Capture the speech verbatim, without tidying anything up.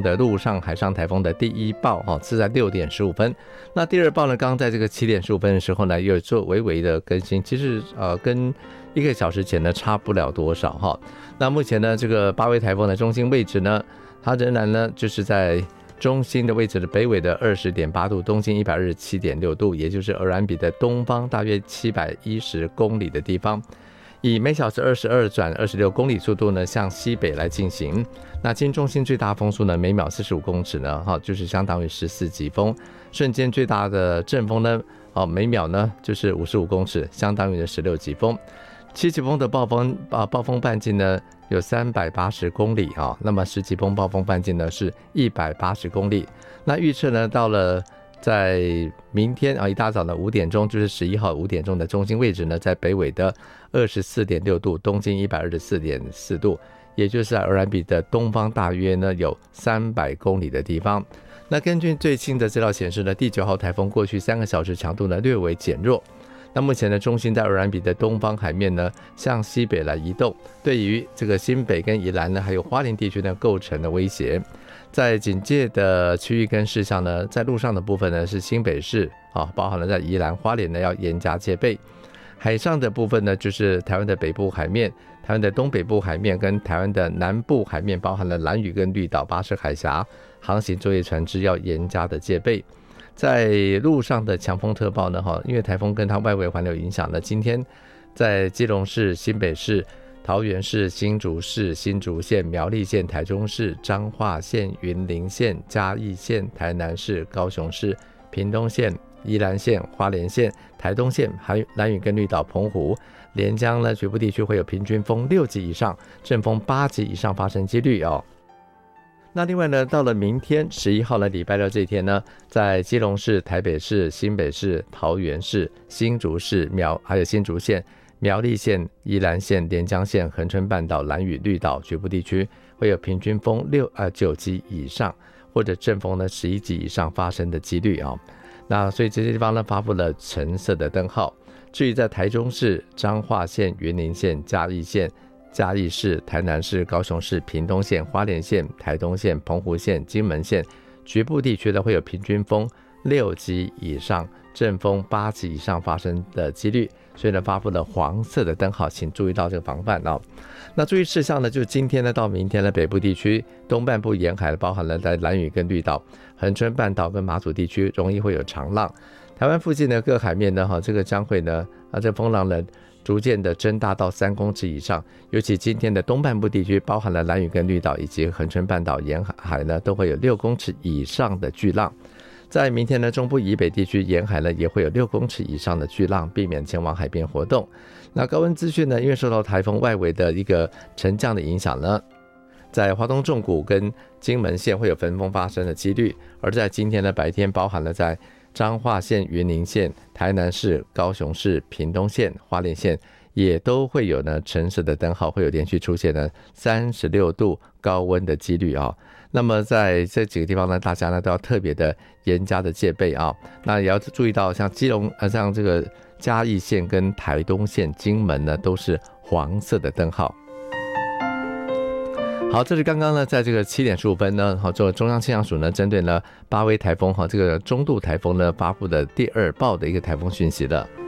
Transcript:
的陆上海上台风的第一报哈，是在六点十五分。那第二报呢，刚刚在这个七点十五分的时候呢，又做微微的更新，其实呃跟一个小时前呢差不了多少哈。那目前呢，这个八威台风的中心位置呢，它仍然呢就是在中心的位置的北纬的二十点八度，东经一百二十七点六度，也就是俄兰比的东方大约七百一十公里的地方。以每小时二十二转二十六公里速度呢向西北来进行，那经中心最大风速呢每秒四十五公尺呢，哈，就是相当于十四级风，瞬间最大的阵风呢，哦，每秒呢就是五十五公尺，相当于十六级风。七级风的暴风啊暴风半径呢有三百八十公里啊，那么十级风暴风半径呢是一百八十公里。那预测呢到了在明天啊一大早的五点钟，就是十一号五点钟的中心位置呢，在北纬的二十四点六度，东经一百二十四点四度，也就是在俄兰比的东方大约呢有三百公里的地方。那根据最新的资料显示呢，第九号台风过去三个小时强度呢略微减弱。那目前的中心在俄兰比的东方海面呢向西北来移动，对于这个新北跟宜兰呢还有花莲地区呢构成了威胁。在警戒的区域跟事项呢，在陆上的部分呢是新北市啊，包含了在宜兰花莲呢要严加戒备。海上的部分呢就是台湾的北部海面、台湾的东北部海面跟台湾的南部海面，包含了兰屿跟绿岛、巴士海峡航行作业船只要严加的戒备。在陆上的强风特报呢，因为台风跟它外围环流影响呢，今天在基隆市、新北市、桃园市、新竹市、新竹县、苗栗县、台中市、彰化县、云林县、嘉义县、台南市、高雄市、屏东县、宜兰县、花莲县、台东县、兰屿跟绿岛、澎湖、连江呢，局部地区会有平均风六级以上、阵风八级以上发生几率哦。那另外呢，到了明天十一号呢，礼拜六这一天呢，在基隆市、台北市、新北市、桃园市、新竹市、苗还有新竹县、苗栗县、宜兰县、连江县、恒春半岛、兰屿、绿岛局部地区会有平均风六呃九级以上，或者阵风呢十一级以上发生的几率啊、哦。那所以这些地方呢发布了橙色的灯号。至于在台中市、彰化县、云林县、嘉义县、嘉义市、台南市、高雄市、屏东县、花莲县、台东县、澎湖县、金门县局部地区呢会有平均风六级以上、阵风八级以上发生的几率，所以呢发布了黄色的灯号，请注意到这个防范哦。那注意事项呢，就是今天呢到明天的北部地区、东半部沿海包含了在兰屿跟绿岛、恒春半岛跟马祖地区容易会有长浪。台湾附近的各海面呢，哈，这个将会呢，啊，这风浪呢逐渐的增大到三公尺以上，尤其今天的东半部地区，包含了兰屿跟绿岛以及恒春半岛沿海呢，都会有六公尺以上的巨浪。在明天呢，中部以北地区沿海呢也会有六公尺以上的巨浪，避免前往海边活动。那高温资讯呢，因为受到台风外围的一个沉降的影响呢，在花东纵谷跟金门县会有焚风发生的几率，而在今天的白天，包含了在彰化县、云林县、台南市、高雄市、屏东县、花莲县也都会有呢橙色的灯号，会有连续出现呢三十六度高温的几率啊、哦。那么在这几个地方呢，大家呢都要特别的严加的戒备啊。那也要注意到，像基隆呃，像这个嘉义县跟台东县、金门呢都是黄色的灯号。好，这是刚刚呢，在这个七点十五分呢，好，做中央气象署呢，针对呢八威台风哈这个中度台风呢发布的第二报的一个台风讯息了。